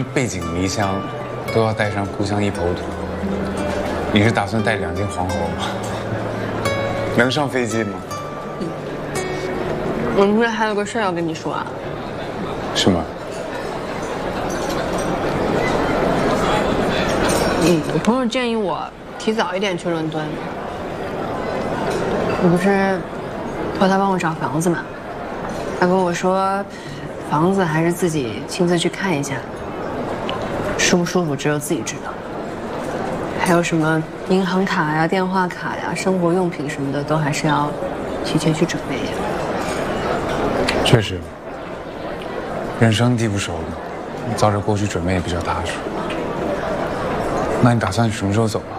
人背井离乡，都要带上故乡一头土。你是打算带2斤黄喉吗？能上飞机吗？ 我不是还有个事要跟你说啊？ 什么？ 我朋友建议我提早一点去伦敦。我不是托他帮我找房子嘛，他跟我说，房子还是自己亲自去看一下，舒不舒服只有自己知道。还有什么银行卡呀、电话卡呀、生活用品什么的，都还是要提前去准备一下。 确实，人生地不熟的，早点过去准备也比较踏实。那你打算什么时候走啊？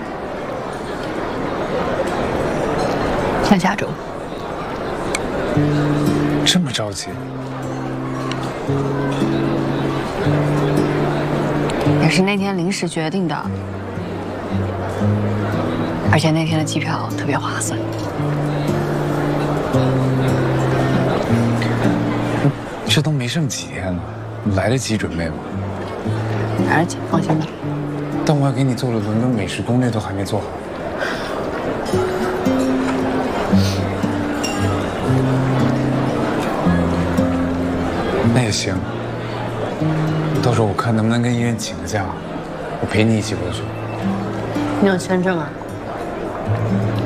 像下周。 这么着急？ 也是那天临时决定的，而且那天的机票特别划算。 这都没剩几天了，你来得及准备吗？ 来得及，放心吧。 但我要给你做的伦敦美食攻略都还没做好。那也行，到时候我看能不能跟医院请个假，我陪你一起过去。 你有签证啊？